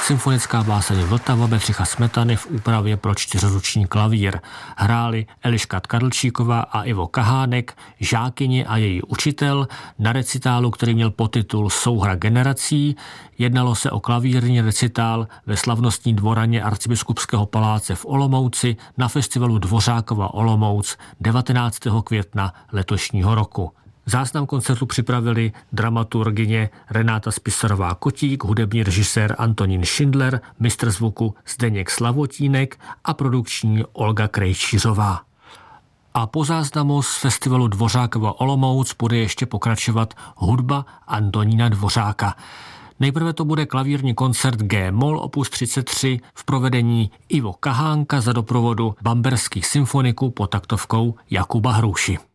symfonická báseň Vltava Bedřicha Smetany v úpravě pro čtyřruční klavír. Hráli Eliška Kadlčíková a Ivo Kahánek, žákyně a její učitel na recitálu, který měl podtitul Souhra generací. Jednalo se o klavírní recitál ve slavnostní dvoraně Arcibiskupského paláce v Olomouci na festivalu Dvořákova Olomouc 19. května letošního roku. Záznam koncertu připravili dramaturgyně Renáta Spisarová-Kotík, hudební režisér Antonín Schindler, mistr zvuku Zdeněk Slavotínek a produkční Olga Krejčířová. A po záznamu z festivalu Dvořákova Olomouc bude ještě pokračovat hudba Antonína Dvořáka. Nejprve to bude klavírní koncert G-moll opus 33 v provedení Ivo Kahánka za doprovodu bamberských symfoniků pod taktovkou Jakuba Hruši.